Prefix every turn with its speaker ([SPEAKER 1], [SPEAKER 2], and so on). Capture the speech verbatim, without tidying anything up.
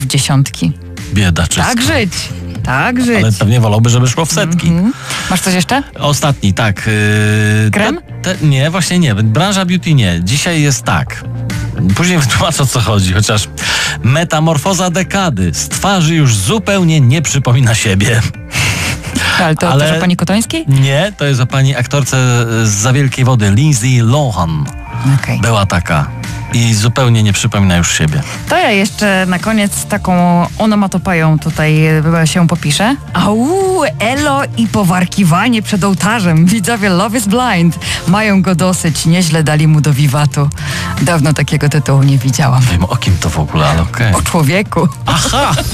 [SPEAKER 1] w dziesiątki.
[SPEAKER 2] Biedaczysko.
[SPEAKER 1] Tak żyć. Tak żyć.
[SPEAKER 2] Ale pewnie wolałby, żeby szło w setki.
[SPEAKER 1] Mm-hmm. Masz coś jeszcze?
[SPEAKER 2] Ostatni, tak. Yy,
[SPEAKER 1] Krem?
[SPEAKER 2] Te, te, nie, właśnie nie. Branża beauty nie. Dzisiaj jest tak. Później wytłumaczę, o co chodzi, chociaż metamorfoza dekady. Z twarzy już zupełnie nie przypomina siebie.
[SPEAKER 1] Ale to
[SPEAKER 2] Ale...
[SPEAKER 1] też o pani Kotońskiej?
[SPEAKER 2] Nie, to jest o pani aktorce z Za wielkiej wody, Lindsay Lohan.
[SPEAKER 1] Okay.
[SPEAKER 2] Była taka. I zupełnie nie przypomina już siebie.
[SPEAKER 1] To ja jeszcze na koniec taką onomatopeją tutaj się popiszę. Au, elo i powarkiwanie przed ołtarzem. Widzowie Love is Blind mają go dosyć. Nieźle dali mu do wiwatu. Dawno takiego tytułu nie widziałam.
[SPEAKER 2] Wiem, o kim to w ogóle, ale okej.
[SPEAKER 1] O człowieku.
[SPEAKER 2] Aha!